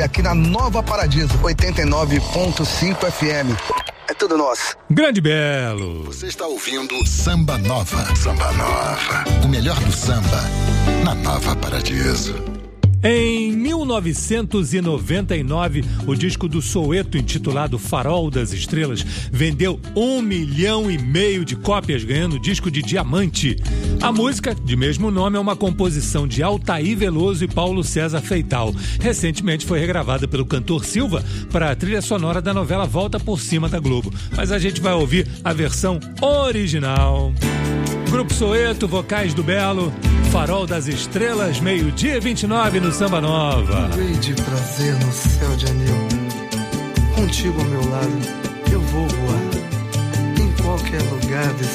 aqui na Nova Paradiso, 89.5 FM. É tudo nosso. Grande Belo. Você está ouvindo Samba Nova. Samba Nova. O melhor do samba na Nova Paradiso. Em 1999, o disco do Soweto, intitulado Farol das Estrelas, vendeu 1,5 milhão de cópias, ganhando disco de diamante. A música, de mesmo nome, é uma composição de Altair Veloso e Paulo César Feital. Recentemente foi regravada pelo cantor Silva para a trilha sonora da novela Volta por Cima da Globo. Mas a gente vai ouvir a versão original. Grupo Soweto, vocais do Belo, Farol das Estrelas, 12:29 no Samba Nova. Rei de prazer no céu de anil, contigo ao meu lado, eu vou voar em qualquer lugar desse